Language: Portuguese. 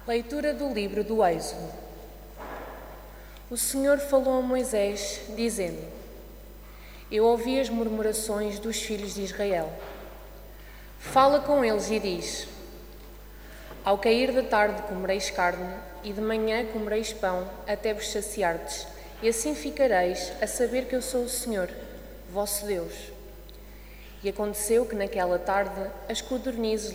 Leitura do livro do Êxodo. O Senhor falou a Moisés, dizendo: Eu ouvi as murmurações dos filhos de Israel. Fala com eles e diz: Ao cair da tarde comereis carne, e de manhã comereis pão, até vos saciardes, e assim ficareis a saber que eu sou o Senhor, vosso Deus. E aconteceu que naquela tarde as codornizes